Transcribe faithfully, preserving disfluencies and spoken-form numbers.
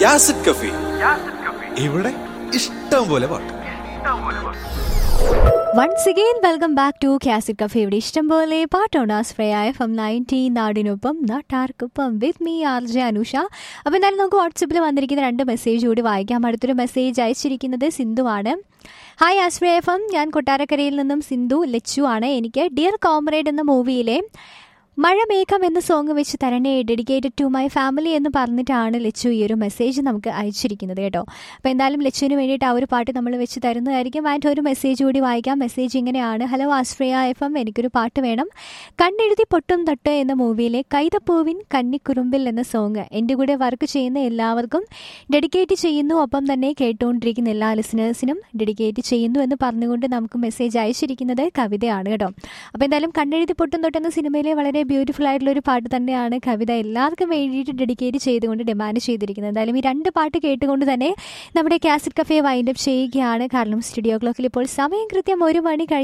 യാസിഡ് കഫി. ഇവിടെ ഇഷ്ടം പോലെ പാട്ട്. Once again welcome back to കാസിഡ് cafe. ഇവിടെ ഇഷ്ടംപോലെ പാട്ടുണ്ട്. ആശ്രയ എഫ് എം നയൻറ്റി നാടിനൊപ്പം നാട്ടാർക്കൊപ്പം with me R J Anusha. അപ്പോൾ എന്തായാലും നമുക്ക് വാട്സപ്പിൽ വന്നിരിക്കുന്ന രണ്ട് മെസ്സേജ് കൂടി വായിക്കാം. അടുത്തൊരു മെസ്സേജ് അയച്ചിരിക്കുന്നത് സിന്ധു ആണ്. ഹായ് ആശ്രയ എഫ് എം, ഞാൻ കൊട്ടാരക്കരയിൽ നിന്നും സിന്ധു ലച്ചു ആണ്. എനിക്ക് ഡിയർ കോമ്രേഡ് എന്ന മൂവിയിലെ മഴമേഘം എന്ന സോങ് വെച്ച് തരണേ, ഡെഡിക്കേറ്റഡ് ടു മൈ ഫാമിലി എന്ന് പറഞ്ഞിട്ടാണ് ലച്ചു ഈ ഒരു മെസ്സേജ് നമുക്ക് അയച്ചിരിക്കുന്നത് കേട്ടോ. അപ്പോൾ എന്തായാലും ലച്ചുവിന് വേണ്ടിയിട്ട് ആ ഒരു പാട്ട് നമ്മൾ വെച്ച് തരുന്നതായിരിക്കും. ആൻഡ് ഒരു മെസ്സേജ് കൂടി വായിക്കാം. മെസ്സേജ് ഇങ്ങനെയാണ്: ഹലോ ആശ്രയ എഫ് എം, എനിക്കൊരു പാട്ട് വേണം. കണ്ണെഴുതി പൊട്ടും തട്ട് എന്ന മൂവിയിലെ കൈതപ്പൂവിൻ കന്നിക്കുറുമ്പിൽ എന്ന സോങ് എൻ്റെ കൂടെ വർക്ക് ചെയ്യുന്ന എല്ലാവർക്കും ഡെഡിക്കേറ്റ് ചെയ്യുന്നു. ഒപ്പം തന്നെ കേട്ടുകൊണ്ടിരിക്കുന്ന എല്ലാ ലിസണേഴ്സിനും ഡെഡിക്കേറ്റ് ചെയ്യുന്നു എന്ന് പറഞ്ഞുകൊണ്ട് നമുക്ക് മെസ്സേജ് അയച്ചിരിക്കുന്നത് കവിതയാണ് കേട്ടോ. അപ്പോൾ എന്തായാലും കണ്ണെഴുതി പൊട്ടും തൊട്ട് എന്ന സിനിമയിലെ വളരെ ബ്യൂട്ടിഫുൾ ആയിട്ടുള്ള ഒരു പാട്ട് തന്നെയാണ് കവിത എല്ലാവർക്കും വേണ്ടിയിട്ട് ഡെഡിക്കേറ്റ് ചെയ്തുകൊണ്ട് ഡിമാൻഡ് ചെയ്തിരിക്കുന്നത്. എന്തായാലും ഈ രണ്ട് പാട്ട് കേട്ടുകൊണ്ട് തന്നെ നമ്മുടെ കാസിഡ് കഫേ വൈൻഡപ്പ് ചെയ്യുകയാണ്. കാരണം സ്റ്റുഡിയോ ക്ലോക്കിൽ ഇപ്പോൾ സമയം കൃത്യം ഒരു മണി കഴിഞ്ഞ്